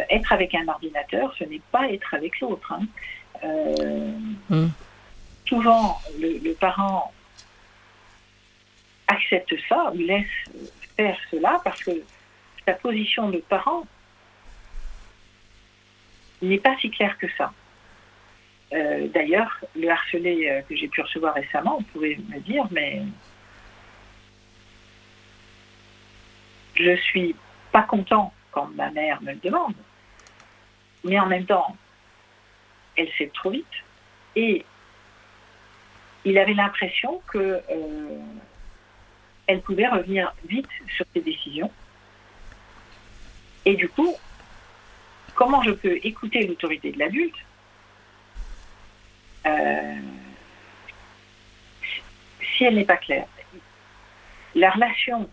être avec un ordinateur, ce n'est pas être avec l'autre. Souvent, le parent accepte ça, ou laisse faire cela, parce que sa position de parent n'est pas si claire que ça. D'ailleurs, le harcelé que j'ai pu recevoir récemment, vous pouvez me dire, mais je suis pas content quand ma mère me le demande, mais en même temps, elle sait trop vite, et il avait l'impression que elle pouvait revenir vite sur ses décisions, et du coup, comment je peux écouter l'autorité de l'adulte si elle n'est pas claire? La relation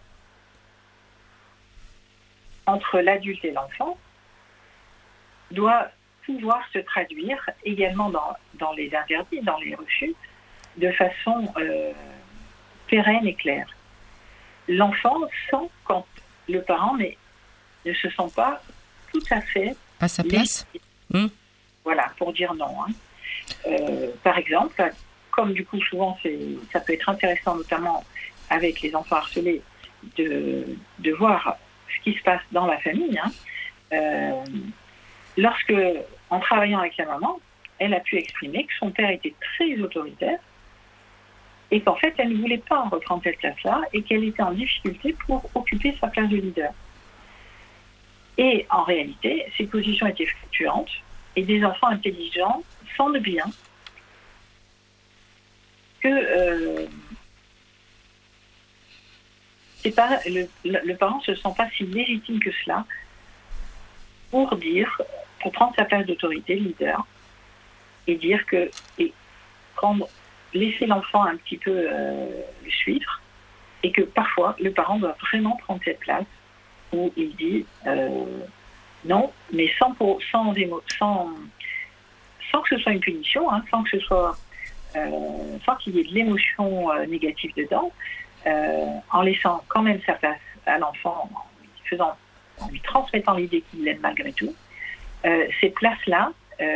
entre l'adulte et l'enfant doit pouvoir se traduire également dans les interdits, dans les refus, de façon pérenne et claire. L'enfant sent quand le parent ne se sent pas tout à fait à sa place. Voilà, pour dire non. Par exemple, comme du coup souvent ça peut être intéressant, notamment avec les enfants harcelés, de voir ce qui se passe dans la famille. Lorsque, en travaillant avec la maman, elle a pu exprimer que son père était très autoritaire et qu'en fait, elle ne voulait pas reprendre cette place-là et qu'elle était en difficulté pour occuper sa place de leader. Et en réalité, ces positions étaient fluctuantes et des enfants intelligents sentent bien que le parent ne se sent pas si légitime que cela pour prendre sa place d'autorité, leader, et dire que, laisser l'enfant un petit peu le suivre, et que parfois le parent doit vraiment prendre cette place où il dit non, mais sans que ce soit une punition, sans que ce soit sans qu'il y ait de l'émotion négative dedans, en laissant quand même sa place à l'enfant, en lui transmettant l'idée qu'il l'aime malgré tout. Ces places-là,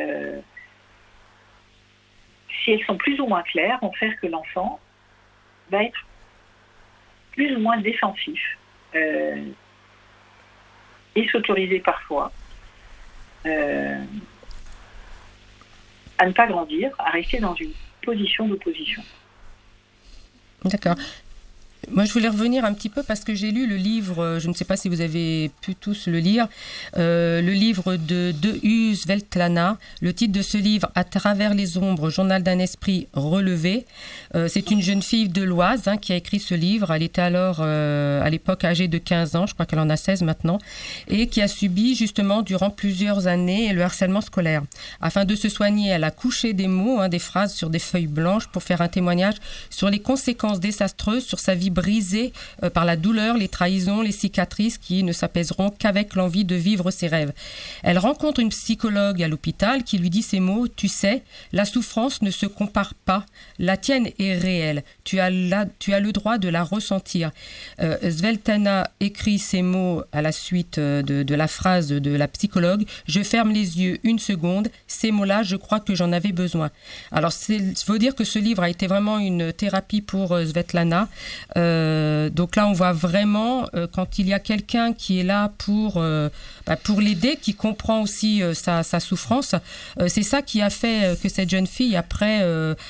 si elles sont plus ou moins claires, vont faire que l'enfant va être plus ou moins défensif et s'autoriser parfois à ne pas grandir, à rester dans une position d'opposition. D'accord. Moi, je voulais revenir un petit peu parce que j'ai lu le livre, je ne sais pas si vous avez pu tous le lire, le livre de Svetlana. Le titre de ce livre, À travers les ombres, journal d'un esprit relevé. C'est une jeune fille de l'Oise qui a écrit ce livre. Elle était alors, à l'époque, âgée de 15 ans, je crois qu'elle en a 16 maintenant, et qui a subi justement durant plusieurs années le harcèlement scolaire. Afin de se soigner, elle a couché des mots, des phrases sur des feuilles blanches pour faire un témoignage sur les conséquences désastreuses sur sa vie brisée par la douleur, les trahisons, les cicatrices qui ne s'apaiseront qu'avec l'envie de vivre ses rêves. Elle rencontre une psychologue à l'hôpital qui lui dit ces mots: « Tu sais, la souffrance ne se compare pas. La tienne est réelle. Tu as le droit de la ressentir. » Svetlana écrit ces mots à la suite de la phrase de la psychologue: « Je ferme les yeux une seconde. Ces mots-là, je crois que j'en avais besoin. » Alors, il faut dire que ce livre a été vraiment une thérapie pour Svetlana. Donc là, on voit vraiment quand il y a quelqu'un qui est là pour l'aider, qui comprend aussi sa souffrance. C'est ça qui a fait que cette jeune fille, après,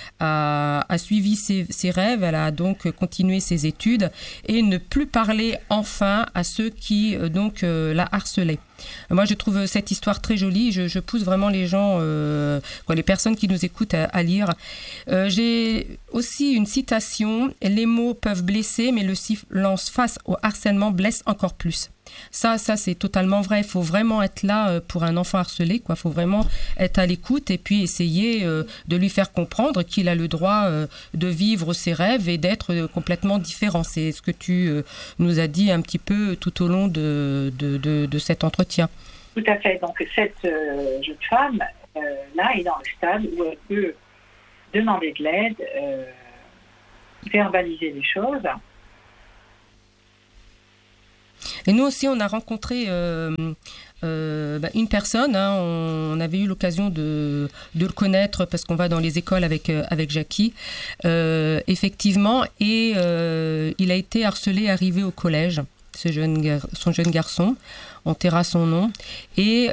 a suivi ses rêves. Elle a donc continué ses études et ne plus parler enfin à ceux qui la harcelaient. Moi, je trouve cette histoire très jolie. Je pousse vraiment les gens, les personnes qui nous écoutent à lire. J'ai aussi une citation: « Les mots peuvent blesser, mais le silence face au harcèlement blesse encore plus. » Ça, c'est totalement vrai. Il faut vraiment être là pour un enfant harcelé, quoi. Il faut vraiment être à l'écoute et puis essayer de lui faire comprendre qu'il a le droit de vivre ses rêves et d'être complètement différent. C'est ce que tu nous as dit un petit peu tout au long de cet entretien. Tout à fait. Donc, cette jeune femme, là, est dans le stade où elle peut demander de l'aide, verbaliser les choses. Et nous aussi, on a rencontré une personne, hein, on avait eu l'occasion de le connaître parce qu'on va dans les écoles avec Jackie, effectivement, et il a été harcelé arrivé au collège, son jeune garçon, on taira son nom, et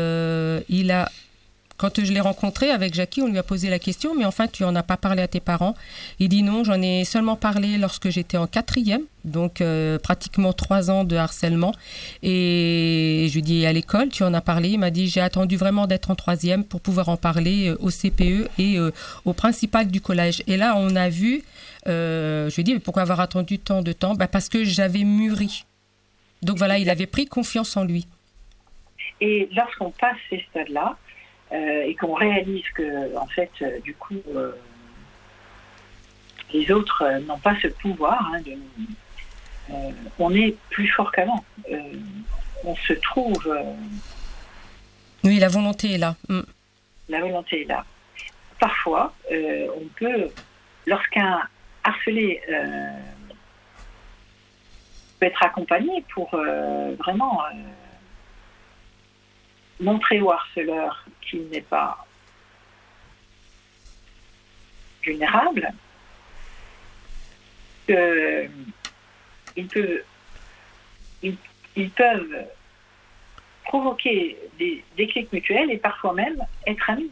quand je l'ai rencontré avec Jackie, on lui a posé la question, mais enfin, tu n'en as pas parlé à tes parents? Il dit non, j'en ai seulement parlé lorsque j'étais en 4e, donc pratiquement 3 ans de harcèlement. Et je lui dis, à l'école, tu en as parlé? Il m'a dit, j'ai attendu vraiment d'être en 3e pour pouvoir en parler au CPE et au principal du collège. Et là, on a vu, je lui ai dit, mais pourquoi avoir attendu tant de temps? Parce que j'avais mûri. Donc voilà, il avait pris confiance en lui. Et lorsqu'on passe ces stades-là, et qu'on réalise que, en fait, du coup, les autres n'ont pas ce pouvoir, hein, on est plus fort qu'avant. On se trouve... oui, la volonté est là. La volonté est là. Parfois, on peut, lorsqu'un harcelé peut être accompagné pour vraiment... montrer au harceleur qu'il n'est pas vulnérable, qu'ils peuvent provoquer des déclics mutuels et parfois même être amis.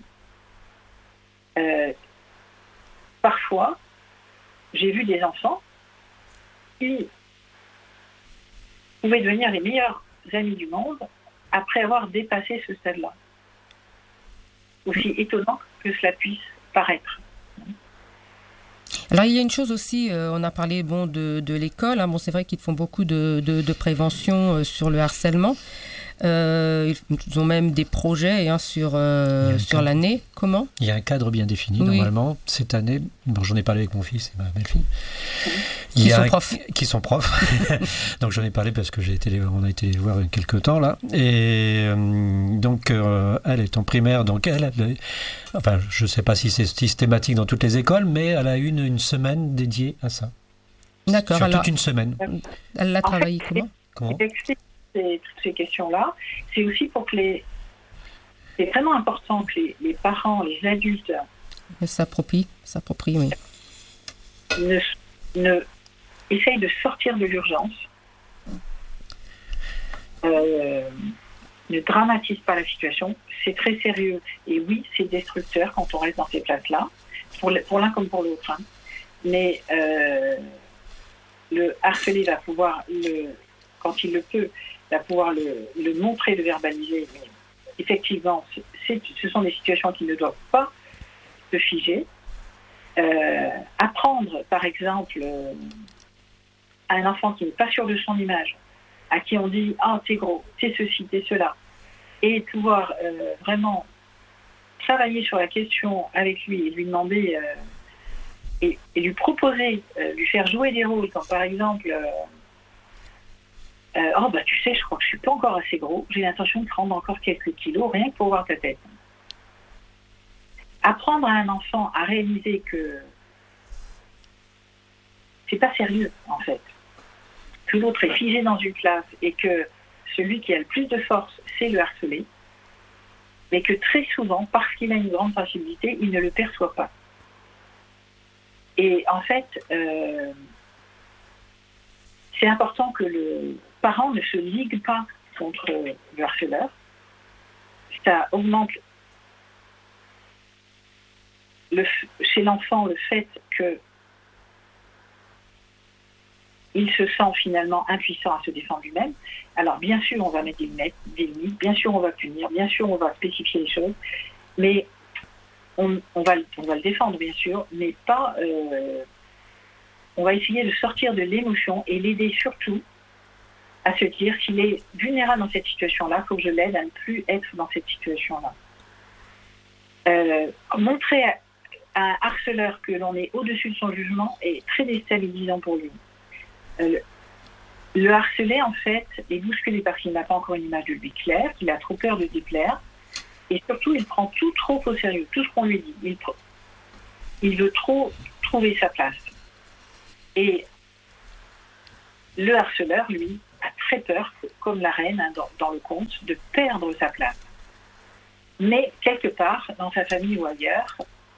Parfois, j'ai vu des enfants qui pouvaient devenir les meilleurs amis du monde après avoir dépassé ce stade-là. Aussi étonnant que cela puisse paraître. Alors il y a une chose aussi, on a parlé de l'école, hein, c'est vrai qu'ils font beaucoup de prévention sur le harcèlement. Ils ont même des projets sur l'année. Comment? Il y a un cadre bien défini, normalement. Cette année, j'en ai parlé avec mon fils et ma belle-fille. Qui sont profs. Donc j'en ai parlé parce que on a été les voir il y a quelques temps là. Et donc elle est en primaire, donc je ne sais pas si c'est systématique dans toutes les écoles, mais elle a une semaine dédiée à ça. D'accord. Sur toute une semaine. Elle l'a travaillé comment? Toutes ces questions-là, c'est aussi pour que c'est vraiment important que les parents, les adultes s'approprient, oui. Essayent de sortir de l'urgence, ne dramatisent pas la situation. C'est très sérieux et oui, c'est destructeur quand on reste dans ces places-là, pour l'un comme pour l'autre. Hein. Mais le harcelé va pouvoir, quand il le peut, va pouvoir le montrer, le verbaliser. Mais effectivement, ce sont des situations qui ne doivent pas se figer. Apprendre, par exemple, à un enfant qui n'est pas sûr de son image, à qui on dit « Ah, t'es gros, t'es ceci, t'es cela », et pouvoir vraiment travailler sur la question avec lui et lui demander et lui proposer, lui faire jouer des rôles, quand par exemple oh bah tu sais, je crois que je suis pas encore assez gros, j'ai l'intention de prendre encore quelques kilos rien que pour voir ta tête. Apprendre à un enfant à réaliser que c'est pas sérieux en fait, que l'autre est figé dans une classe et que celui qui a le plus de force c'est le harcelé, mais que très souvent, parce qu'il a une grande sensibilité, il ne le perçoit pas. Et en fait, c'est important que le parent ne se ligue pas contre le harceleur. Ça augmente chez l'enfant le fait que il se sent finalement impuissant à se défendre lui-même. Alors bien sûr, on va mettre des limites, bien sûr, on va punir, bien sûr, on va spécifier les choses, mais on va le défendre, bien sûr, mais pas... on va essayer de sortir de l'émotion et l'aider surtout à se dire s'il est vulnérable dans cette situation-là, il faut que je l'aide à ne plus être dans cette situation-là. Montrer à un harceleur que l'on est au-dessus de son jugement est très déstabilisant pour lui. Le harcelé, en fait, est bousculé parce qu'il n'a pas encore une image de lui claire, qu'il a trop peur de déplaire, et surtout, il prend tout trop au sérieux, tout ce qu'on lui dit. Il veut trop trouver sa place. Et le harceleur, lui, a très peur, comme la reine dans le conte, de perdre sa place. Mais quelque part, dans sa famille ou ailleurs,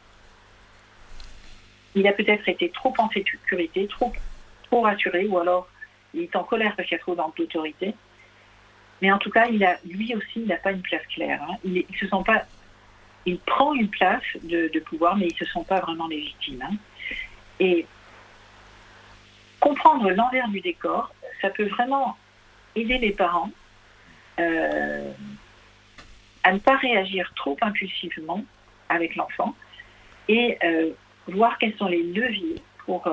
il a peut-être été trop en sécurité, trop rassuré, ou alors il est en colère parce qu'il y a trop d'autorité. Mais en tout cas, lui aussi, il n'a pas une place claire. Hein. Il se sent pas. Il prend une place de pouvoir, mais il ne se sent pas vraiment légitime. Hein. Et comprendre l'envers du décor, ça peut vraiment aider les parents à ne pas réagir trop impulsivement avec l'enfant et voir quels sont les leviers pour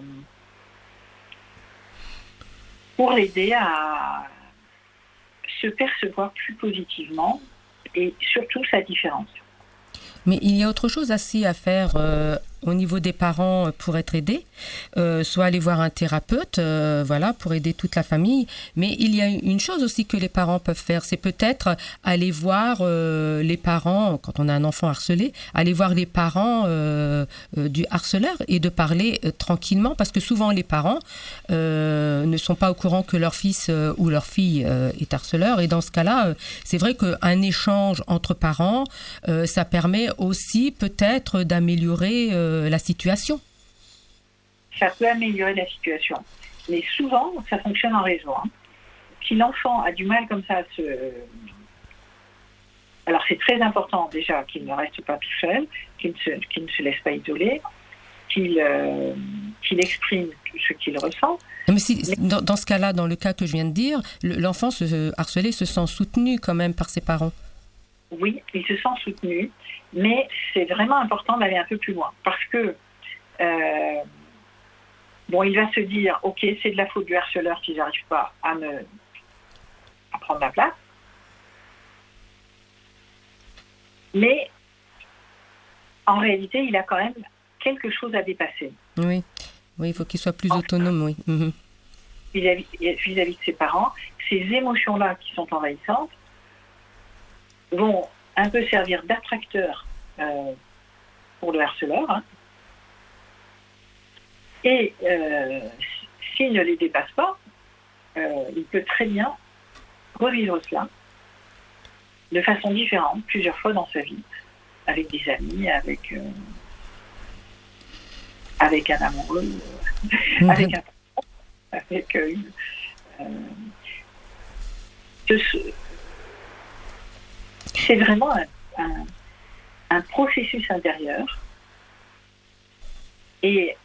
l'aider à se percevoir plus positivement et surtout sa différence. Mais il y a autre chose aussi à faire au niveau des parents pour être aidés, soit aller voir un thérapeute, voilà, pour aider toute la famille. Mais il y a une chose aussi que les parents peuvent faire, c'est peut-être aller voir les parents, quand on a un enfant harcelé, aller voir les parents du harceleur et de parler tranquillement, parce que souvent les parents ne sont pas au courant que leur fils ou leur fille est harceleur. Et dans ce cas-là, c'est vrai qu'un échange entre parents, ça permet aussi peut-être d'améliorer la situation. Ça peut améliorer la situation. Mais souvent, ça fonctionne en réseau. Hein. Si l'enfant a du mal comme ça à se... Alors c'est très important déjà qu'il ne reste pas tout seul, qu'il ne se laisse pas isoler, qu'il exprime ce qu'il ressent. Mais dans ce cas-là, dans le cas que je viens de dire, l'enfant harcelé se sent soutenu quand même par ses parents. Oui, il se sent soutenu, mais c'est vraiment important d'aller un peu plus loin. Parce que, il va se dire, ok, c'est de la faute du harceleur si j'arrive pas à prendre ma place. Mais, en réalité, il a quand même quelque chose à dépasser. Oui, il faut qu'il soit plus autonome, oui. Mm-hmm. Vis-à-vis de ses parents, ces émotions-là qui sont envahissantes, vont un peu servir d'attracteur pour le harceleur. Hein. Et s'il ne les dépasse pas, il peut très bien revivre cela de façon différente, plusieurs fois dans sa vie, avec des amis, avec un amoureux, avec c'est vraiment un processus intérieur. Et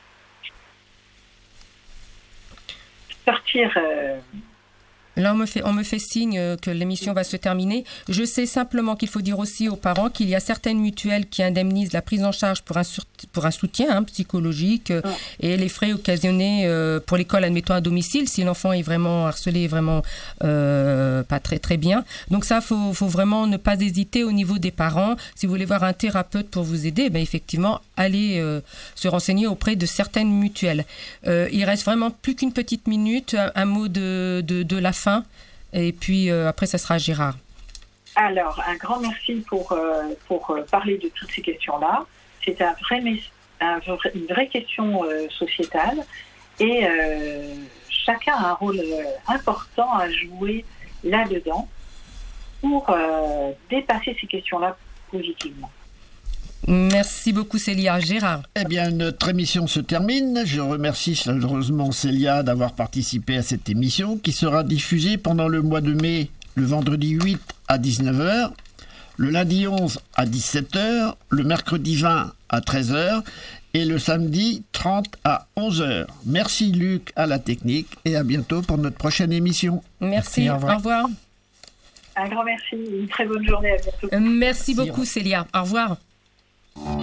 sortir... Là, on me fait signe que l'émission va se terminer. Je sais simplement qu'il faut dire aussi aux parents qu'il y a certaines mutuelles qui indemnisent la prise en charge pour un soutien psychologique et les frais occasionnés pour l'école, admettons, à domicile, si l'enfant est vraiment harcelé, vraiment pas très, très bien. Donc ça, faut vraiment ne pas hésiter au niveau des parents. Si vous voulez voir un thérapeute pour vous aider, effectivement, allez se renseigner auprès de certaines mutuelles. Il reste vraiment plus qu'une petite minute, un mot de la fin, et puis après ça sera Gérard. Alors, un grand merci pour parler de toutes ces questions-là. C'est une vraie question sociétale, et chacun a un rôle important à jouer là-dedans pour dépasser ces questions-là positivement. Merci beaucoup Célia. Gérard. Eh bien, notre émission se termine. Je remercie chaleureusement Célia d'avoir participé à cette émission qui sera diffusée pendant le mois de mai, le vendredi 8 à 19h, le lundi 11 à 17h, le mercredi 20 à 13h et le samedi 30 à 11h. Merci Luc à la technique et à bientôt pour notre prochaine émission. Merci, au revoir. Un grand merci, une très bonne journée, à bientôt. Merci beaucoup Célia, au revoir.